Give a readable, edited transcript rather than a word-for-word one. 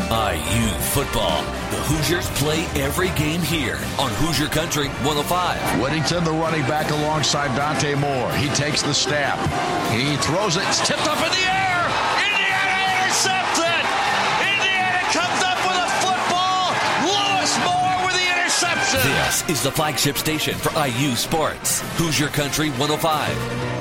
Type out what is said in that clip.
IU football. The Hoosiers play every game here on Hoosier Country 105. Whittington, the running back, alongside Dante Moore. He takes the snap. He throws it. It's tipped up in the air. Indiana intercepted. Indiana comes up with a football. Lewis Moore with the interception. This is the flagship station for IU sports. Hoosier Country 105.